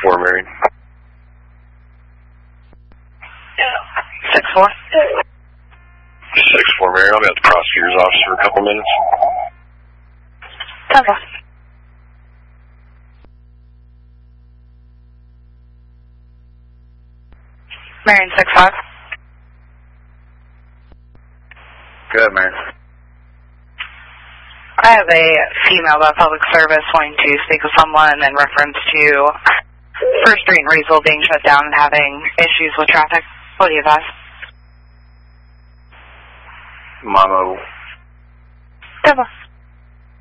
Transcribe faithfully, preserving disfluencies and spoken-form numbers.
four, Marion. six four. six four, Marion. I'll be at the prosecutor's office for a couple minutes. Okay. Marion six five. Good, Marion. I have a female about public service wanting to speak with someone in reference to First Street and Reedsville being shut down and having issues with traffic. What do you advise? Mama. Good one.